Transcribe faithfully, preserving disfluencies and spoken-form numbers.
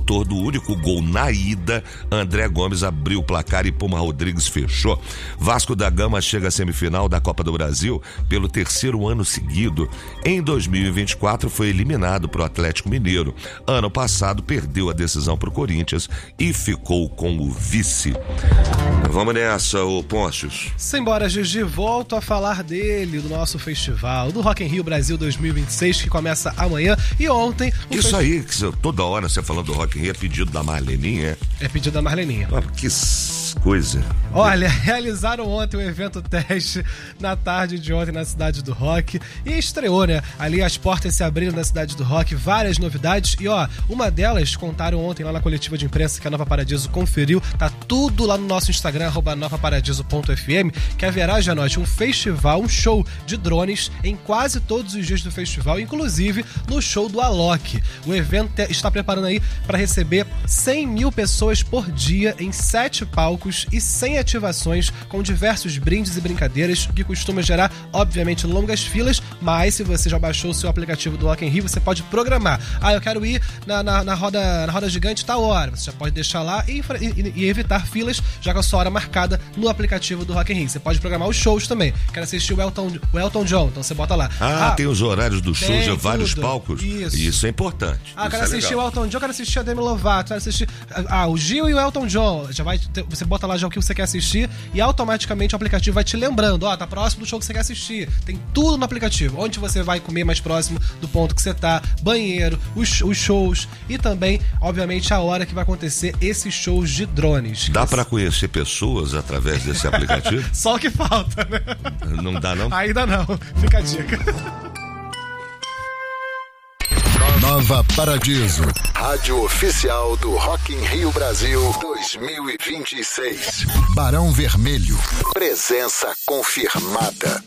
autor do único gol na ida, André Gomes abriu o placar e Puma Rodrigues fechou. Vasco da Gama chega à semifinal da Copa do Brasil pelo terceiro ano seguido. Em dois mil e vinte e quatro foi eliminado pro Atlético Mineiro. Ano passado perdeu a decisão pro Corinthians e ficou com o vice. Vamos nessa, ô Pôncios. Simbora, Gigi, volto a falar dele, do nosso festival, do Rock in Rio Brasil dois mil e vinte e seis, que começa amanhã. E ontem... Isso fest... aí, que você, toda hora você falando do Rock in Rio, é pedido da Marleninha, é? É pedido da Marleninha. Ah, que coisa. Olha, realizaram ontem o evento teste na tarde de ontem na Cidade do Rock e estreou, né? Ali as portas se abriram na Cidade do Rock, várias novidades e ó, uma delas contaram ontem lá na coletiva de imprensa que a Nova Paradiso conferiu, tá tudo lá no nosso Instagram, arroba nova paradiso ponto f m, que haverá, Janote, um festival, um show de drones em quase todos os dias do festival, inclusive no show do Alok. O evento está preparando aí para receber cem mil pessoas por dia em sete palcos e cem ativações com diversos brindes e brincadeiras, que costuma gerar, obviamente, longas filas, mas se você já baixou o seu aplicativo do Rock in Rio, você pode programar. Ah, eu quero ir na, na, na, roda, na roda gigante tal hora. Você já pode deixar lá e, e, e evitar filas, já com a sua hora marcada no aplicativo do Rock in Rio. Você pode programar os shows também. Quero assistir o Elton, o Elton John, então você bota lá. Ah, ah tem os horários dos shows, tem vários tudo. palcos. Isso. Isso é importante. Ah, Isso quero é assistir legal. o Elton John, quero assistir a Demi Lovato, quero assistir ah, o Gil e o Elton John. Já vai ter, você bota lá já o que você quer assistir e automaticamente o aplicativo vai te lembrando, ó, tá próximo do show que você quer assistir. Tem tudo no aplicativo. Onde você vai comer mais próximo do ponto que você tá, banheiro, os, os shows e também, obviamente, a hora que vai acontecer esses shows de drones. Dá pra conhecer pessoas através desse aplicativo? Só o que falta, né? Não dá, não? Ainda não. Fica a dica. Nova Paradiso, rádio oficial do Rock in Rio Brasil dois mil e vinte e seis. Barão Vermelho, presença confirmada.